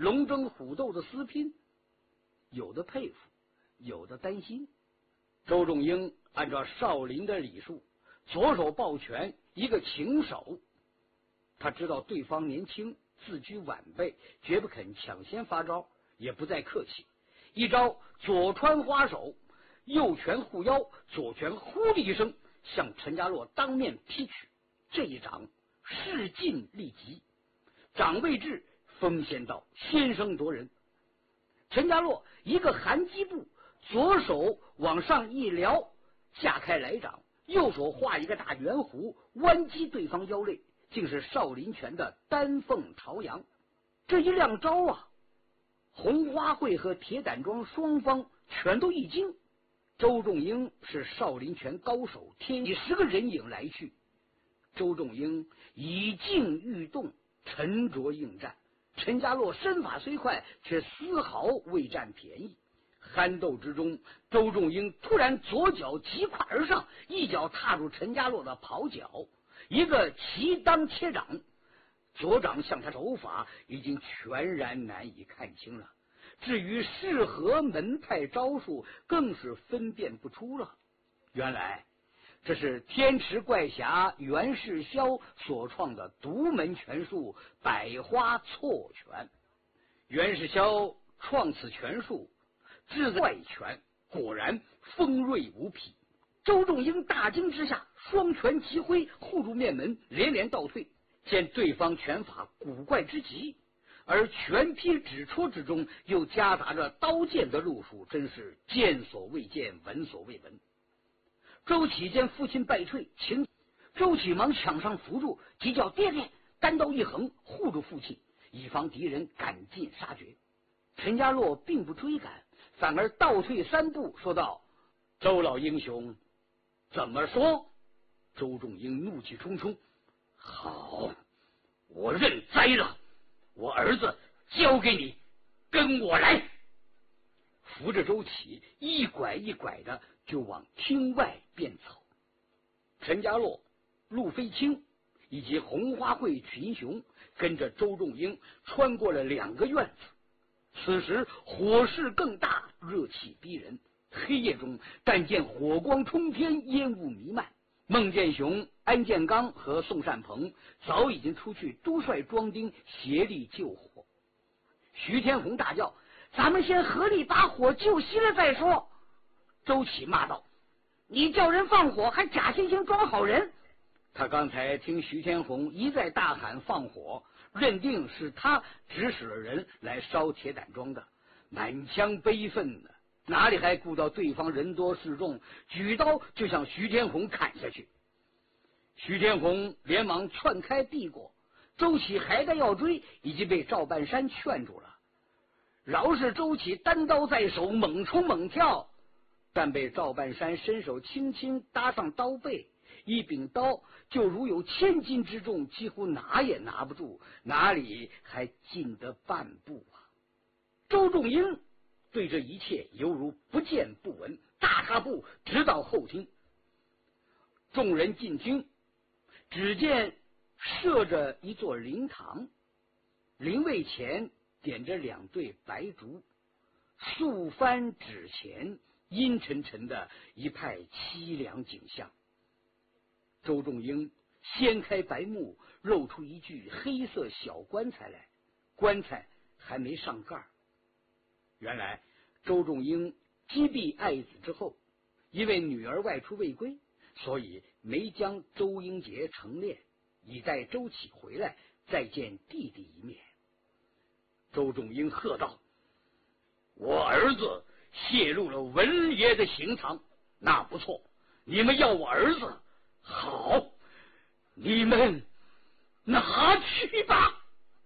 龙争虎斗的厮拼，有的佩服，有的担心。周仲英按照少林的礼数，左手抱拳，一个请手。他知道对方年轻，自居晚辈，绝不肯抢先发招，也不再客气。一招左穿花手，右拳护腰，左拳呼的一声，向陈家洛当面劈去。这一掌势尽力极，掌未至，风先到，先声夺人。陈家洛一个含击步，左手往上一撩，架开来掌，右手画一个大圆弧，弯击对方腰肋，竟是少林拳的丹凤朝阳。这一亮招啊，红花会和铁胆庄双方全都一惊。周仲英是少林拳高手，天几10个人影来去，周仲英以静御动，沉着应战。陈家洛身法虽快，却丝毫未占便宜。酣斗之中，周仲英突然左脚急跨而上，一脚踏入陈家洛的袍脚，一个齐裆切掌。左掌向他手法已经全然难以看清了，至于适合门派招数，更是分辨不出了。原来这是天池怪侠袁世霄所创的独门拳术百花错拳。袁世霄创此拳术，志在怪拳，果然锋锐无匹。周仲英大惊之下，双拳齐挥，护住面门，连连倒退。见对方拳法古怪之极，而拳劈指戳之中又夹杂着刀剑的路数，真是见所未见，闻所未闻。周启见父亲败退，周启忙抢上扶住，急叫爹爹，单刀一横护住父亲，以防敌人赶尽杀绝。陈家洛并不追赶，反而倒退3步，说道：周老英雄怎么说？周仲英怒气冲冲：好，我认栽了，我儿子交给你，跟我来。扶着周启一拐一拐的就往厅外便走。陈家洛、陆飞清以及红花会群雄跟着周仲英穿过了2个院子。此时火势更大，热气逼人。黑夜中但见火光冲天，烟雾弥漫。孟建雄、安建刚和宋善鹏早已经出去督率庄丁协力救火。徐天红大叫：咱们先合力把火救熄了再说。周启骂道：你叫人放火，还假惺惺装好人。他刚才听徐天红一再大喊放火，认定是他指使了人来烧铁胆庄的，满腔悲愤呢，哪里还顾到对方人多势众，举刀就向徐天红砍下去。徐天红连忙窜开避过，周启还在要追，已经被赵半山劝住了。饶是周启单刀在手，猛冲猛跳，但被赵半山伸手轻轻搭上刀背，一柄刀就如有1000斤之重，几乎拿也拿不住，哪里还进得半步啊？周仲英对这一切犹如不见不闻，大踏步直到后厅。众人进厅，只见设着一座灵堂，灵位前点着2对白烛，素幡纸钱，阴沉沉的一派凄凉景象。周仲英掀开白幕，露出一具黑色小棺材来，棺材还没上盖。原来周仲英击毙爱子之后，因为女儿外出未归，所以没将周英杰成殓，以待周启回来再见弟弟一面。周仲英喝道：我儿子泄露了文爷的行藏，那不错，你们要我儿子，好，你们拿去吧。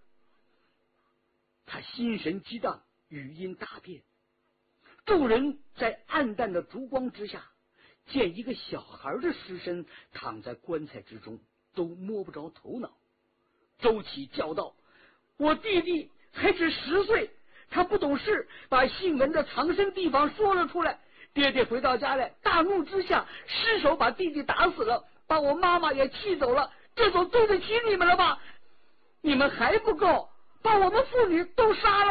他心神激荡，语音大变。众人在暗淡的烛光之下，见一个小孩的尸身躺在棺材之中，都摸不着头脑。周启叫道：我弟弟还只10岁，他不懂事，把姓文的藏身地方说了出来。爹爹回到家来，大怒之下失手把弟弟打死了，把我妈妈也气走了，这总对得起你们了吧？你们还不够，把我们父女都杀了。